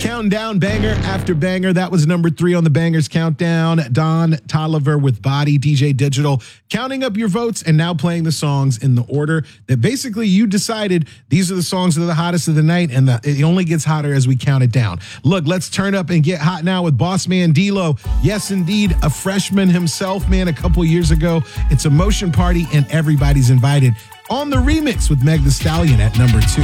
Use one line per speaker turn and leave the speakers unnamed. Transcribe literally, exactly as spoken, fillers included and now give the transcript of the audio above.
Counting down banger after banger. That was number three on the Bangers Countdown. Don Toliver with Body, D J Digital, counting up your votes and now playing the songs in the order that basically you decided these are the songs that are the hottest of the night, and the, it only gets hotter as we count it down. Look, let's turn up and get hot now with Boss Man D-Lo. Yes, indeed, a freshman himself, man, a couple years ago. It's a motion party and everybody's invited on the remix with Meg Thee Stallion at number two.